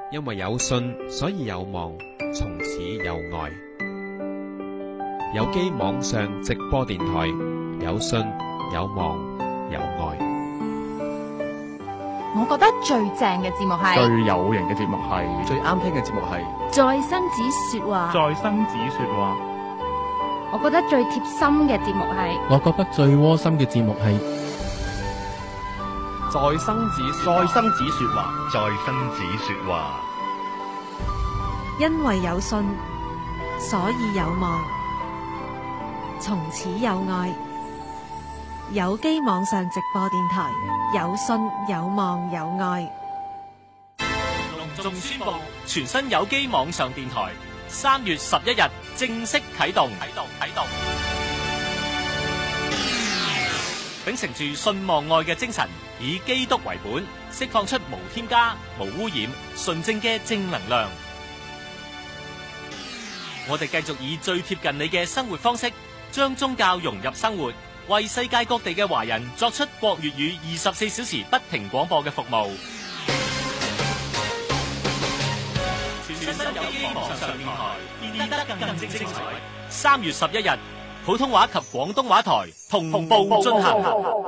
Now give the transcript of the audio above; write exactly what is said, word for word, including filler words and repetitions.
因為有信，所以有望，從此有愛。有機網上直播電台，有信，有望，有愛。 我覺得最正嘅節目係最有型嘅節目係最啱聽嘅節目係在生子說話。 在生子說話。 我覺得最貼心嘅節目係我覺得最窩心嘅節目係在生子在生子說話。 在生子說話。 因為有信，所以有望，從此有愛。有機網上直播電台，有信有望有愛。 隆重宣布，全新有機網上電台三月十一日正式啟動，啟動，啟動。秉承住信望愛嘅精神，以基督為本，釋放出無添加、無污染、純正嘅正能量。我哋繼續以最貼近你嘅生活方式，將宗教融入生活，為世界各地嘅華人作出國粵語二十四小時不停廣播嘅服務。全新有機網上電台，變得更精彩。三月十一日，普通話及廣東話台同步進行。